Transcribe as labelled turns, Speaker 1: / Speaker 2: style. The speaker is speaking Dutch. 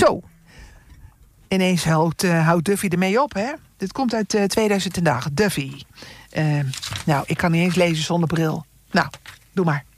Speaker 1: Zo. Ineens houdt Duffy ermee op, hè? Dit komt uit 2008, Duffy. Nou, ik kan niet eens lezen zonder bril. Nou, doe maar.